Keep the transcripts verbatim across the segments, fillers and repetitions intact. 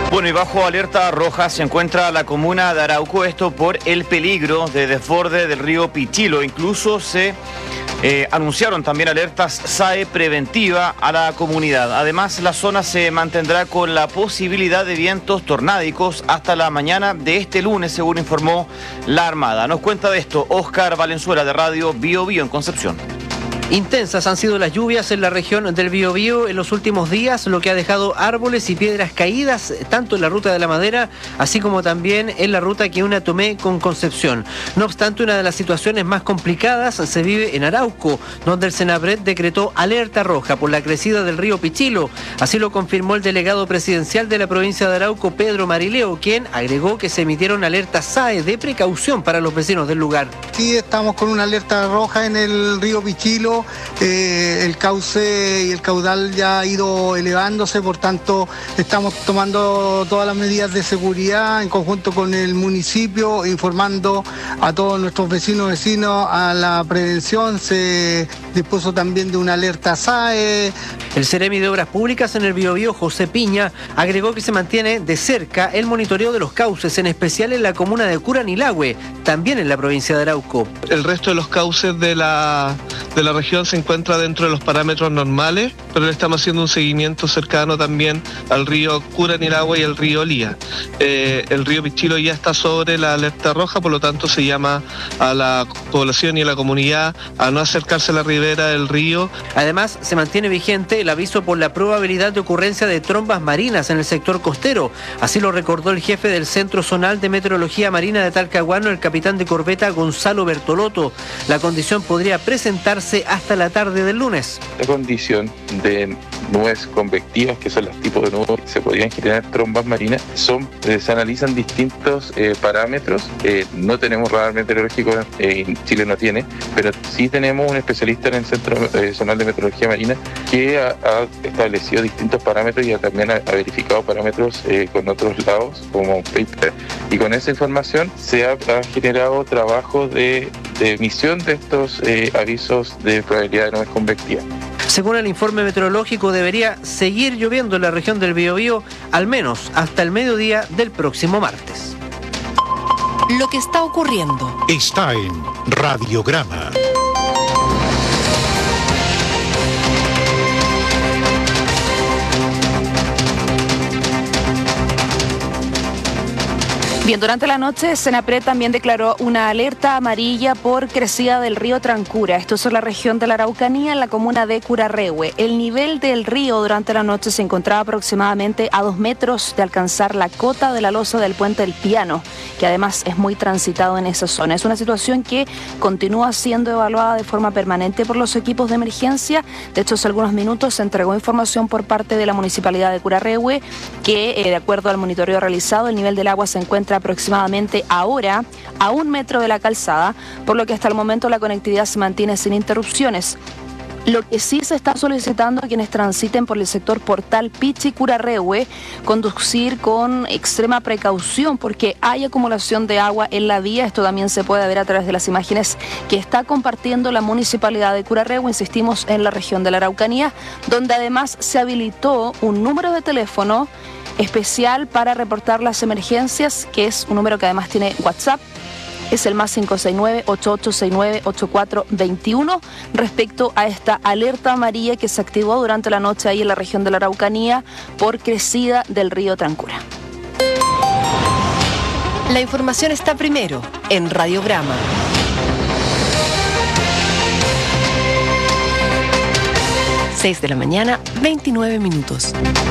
Bueno, y bajo alerta roja se encuentra la comuna de Arauco, esto por el peligro de desborde del río Pichilo. Incluso se eh, anunciaron también alertas S A E preventiva a la comunidad. Además, la zona se mantendrá con la posibilidad de vientos tornádicos hasta la mañana de este lunes, según informó la Armada. Nos cuenta de esto Óscar Valenzuela de Radio Bio Bio en Concepción. Intensas han sido las lluvias en la región del Biobío en los últimos días, lo que ha dejado árboles y piedras caídas tanto en la ruta de la Madera, así como también en la ruta que une Tomé con Concepción. No obstante, una de las situaciones más complicadas se vive en Arauco, donde el Senapred decretó alerta roja por la crecida del río Pichilo. Así lo confirmó el delegado presidencial de la provincia de Arauco, Pedro Marileo, quien agregó que se emitieron alertas S A E de precaución para los vecinos del lugar. Sí, estamos con una alerta roja en el río Pichilo. Eh, el cauce y el caudal ya ha ido elevándose, por tanto estamos tomando todas las medidas de seguridad en conjunto con el municipio, informando a todos nuestros vecinos vecinos a la prevención. Se dispuso también de una alerta S A E. El Seremi de Obras Públicas en el Biobío, José Piña, agregó que se mantiene de cerca el monitoreo de los cauces, en especial en la comuna de Curanilahue, también en la provincia de Arauco. El resto de los cauces de la, de la región se encuentra dentro de los parámetros normales, pero le estamos haciendo un seguimiento cercano también al río Curanilahue y al río Lía. Eh, el río Pichilo ya está sobre la alerta roja, por lo tanto se llama a la población y a la comunidad a no acercarse a la ribera del río. Además, se mantiene vigente el aviso por la probabilidad de ocurrencia de trombas marinas en el sector costero. Así lo recordó el jefe del Centro Zonal de Meteorología Marina de Talcahuano, el capitán de corbeta Gonzalo Bertolotto. La condición podría presentarse hasta la tarde del lunes. La condición de nubes convectivas, que son los tipos de nubes que se podrían generar trombas marinas, son, eh, se analizan distintos eh, parámetros. Eh, no tenemos radar meteorológico, eh, Chile no tiene, pero sí tenemos un especialista en el Centro eh, Zonal de Meteorología Marina que ha, ha establecido distintos parámetros y ha, también ha, ha verificado parámetros eh, con otros lados, como paper. Y con esa información se ha, ha generado trabajo de, de emisión de estos eh, avisos de probabilidad de nubes convectivas. Según el informe meteorológico, debería seguir lloviendo en la región del Biobío al menos hasta el mediodía del próximo martes. Lo que está ocurriendo está en Radiograma. Bien, durante la noche, Senapred también declaró una alerta amarilla por crecida del río Trancura. Esto es en la región de la Araucanía, en la comuna de Curarrehue. El nivel del río durante la noche se encontraba aproximadamente a dos metros de alcanzar la cota de la losa del puente El Piano, que además es muy transitado en esa zona. Es una situación que continúa siendo evaluada de forma permanente por los equipos de emergencia. De hecho, hace algunos minutos se entregó información por parte de la Municipalidad de Curarrehue que, eh, de acuerdo al monitoreo realizado, el nivel del agua se encuentra aproximadamente ahora a un metro de la calzada, por lo que hasta el momento la conectividad se mantiene sin interrupciones. Lo que sí se está solicitando a quienes transiten por el sector Portal Pichi Curarrehue, conducir con extrema precaución porque hay acumulación de agua en la vía. Esto también se puede ver a través de las imágenes que está compartiendo la Municipalidad de Curarrehue, insistimos, en la región de la Araucanía, donde además se habilitó un número de teléfono especial para reportar las emergencias, que es un número que además tiene WhatsApp. Es el más cinco seis nueve, ocho ocho seis nueve, ocho cuatro dos uno respecto a esta alerta amarilla que se activó durante la noche ahí en la región de la Araucanía por crecida del río Trancura. La información está primero en Radiograma. seis de la mañana, veintinueve minutos.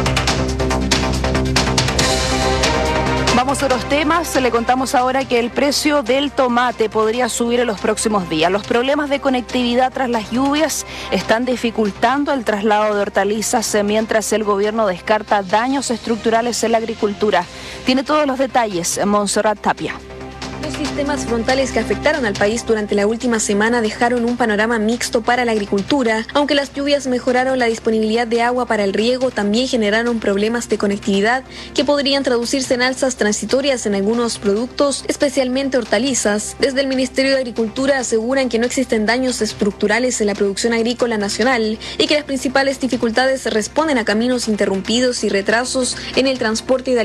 Vamos a otros temas. Le contamos ahora que el precio del tomate podría subir en los próximos días. Los problemas de conectividad tras las lluvias están dificultando el traslado de hortalizas, mientras el gobierno descarta daños estructurales en la agricultura. Tiene todos los detalles Montserrat Tapia. Los sistemas frontales que afectaron al país durante la última semana dejaron un panorama mixto para la agricultura. Aunque las lluvias mejoraron la disponibilidad de agua para el riego, también generaron problemas de conectividad que podrían traducirse en alzas transitorias en algunos productos, especialmente hortalizas. Desde el Ministerio de Agricultura aseguran que no existen daños estructurales en la producción agrícola nacional y que las principales dificultades responden a caminos interrumpidos y retrasos en el transporte de